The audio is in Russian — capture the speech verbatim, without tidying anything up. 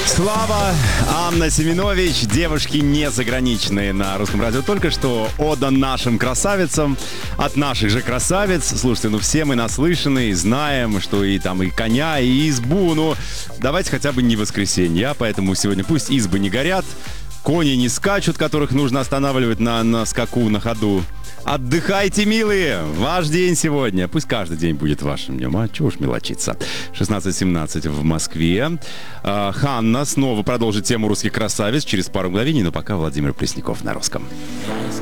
Слава, Анна Семенович, девушки не заграничные на Русском радио. Только что ода нашим красавицам от наших же красавиц. Слушайте, ну все мы наслышаны, знаем, что и там и коня, и избу. Ну, давайте хотя бы не воскресенье, а поэтому сегодня пусть избы не горят, кони не скачут, которых нужно останавливать на, на скаку, на ходу. Отдыхайте, милые! Ваш день сегодня. Пусть каждый день будет вашим днем. А чего уж мелочиться. шестнадцать семнадцать в Москве. А, Ханна снова продолжит тему русских красавиц через пару мгновений, но пока Владимир Пресняков на русском.